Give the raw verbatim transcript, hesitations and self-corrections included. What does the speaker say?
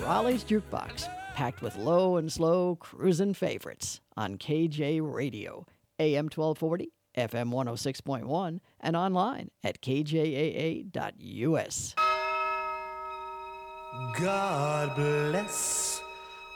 Raleigh's Jukebox, packed with low and slow cruisin' favorites on K J Radio, A M twelve forty, F M one oh six point one, and online at k j a a dot u s. God bless